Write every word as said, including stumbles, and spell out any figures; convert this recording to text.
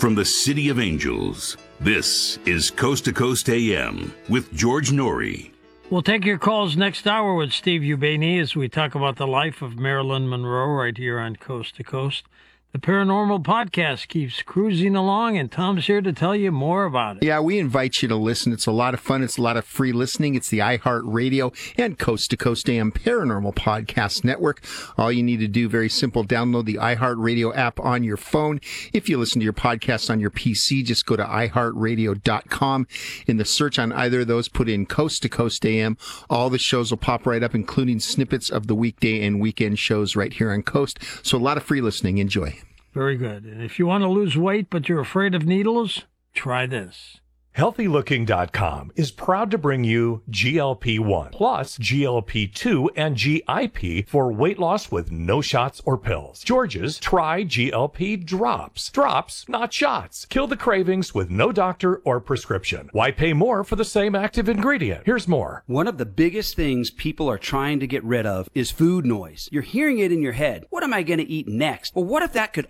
From the City of Angels, this is Coast to Coast A M with George Noory. We'll take your calls next hour with Steve Ubeni as we talk about the life of Marilyn Monroe right here on Coast to Coast. The Paranormal Podcast keeps cruising along, and Tom's here to tell you more about it. Yeah, we invite you to listen. It's a lot of fun. It's a lot of free listening. It's the iHeartRadio and Coast to Coast A M Paranormal Podcast Network. All you need to do, very simple, download the iHeartRadio app on your phone. If you listen to your podcast on your P C, just go to i heart radio dot com. In the search on either of those, put in Coast to Coast A M. All the shows will pop right up, including snippets of the weekday and weekend shows right here on Coast. So a lot of free listening. Enjoy. Very good. And if you want to lose weight but you're afraid of needles, try this. healthy looking dot com is proud to bring you G L P one plus G L P two and G I P for weight loss with no shots or pills. George's Try G L P Drops. Drops, not shots. Kill the cravings with no doctor or prescription. Why pay more for the same active ingredient? Here's more. One of the biggest things people are trying to get rid of is food noise. You're hearing it in your head. What am I going to eat next? Well, what if that could